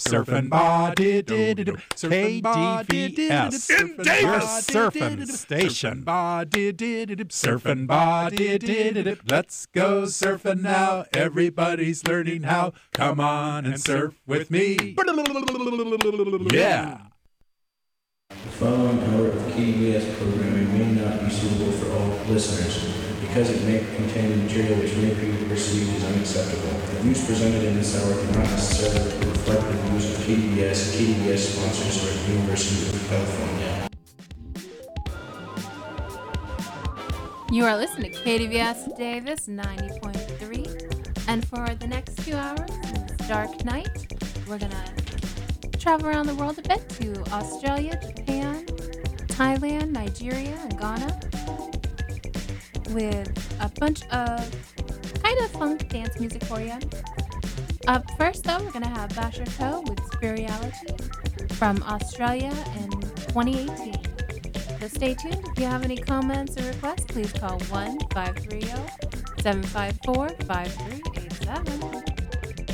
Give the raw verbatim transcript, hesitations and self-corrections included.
Surfing body did it. K D V S. In Davis. Your surfing station. Surfing body did it. Let's go surfing now. Everybody's learning how. Come on and surf with me. Yeah. The following hour of K D V S programming may not be suitable for all listeners because it may contain material which may be perceived as unacceptable. The views presented in this hour do not necessarily reflect the views of K D V S, K D V S sponsors, or the University of California. You are listening to K D V S Davis ninety point three, and for the next two hours in this dark night, we're gonna travel around the world a bit to Australia, Japan, Thailand, Nigeria, and Ghana with a bunch of kind of funk dance music for you. Up first, though, we're gonna have Basher Co with Spirituality from Australia in twenty eighteen. So stay tuned. If you have any comments or requests, please call one five three zero, seven five four, five three eight seven.